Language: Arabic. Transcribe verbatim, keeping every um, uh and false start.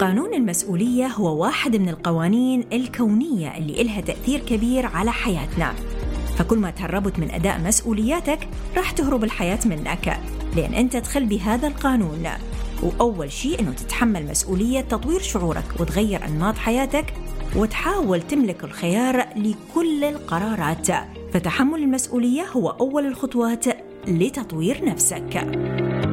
قانون المسؤولية هو واحد من القوانين الكونية اللي إلها تأثير كبير على حياتنا، فكل ما تهربت من أداء مسؤولياتك راح تهرب الحياة منك، لأن أنت تخل بهذا القانون. وأول شيء أنه تتحمل مسؤولية تطوير شعورك وتغير أنماط حياتك وتحاول تملك الخيار لكل القرارات. فتحمل المسؤولية هو أول الخطوات لتطوير نفسك.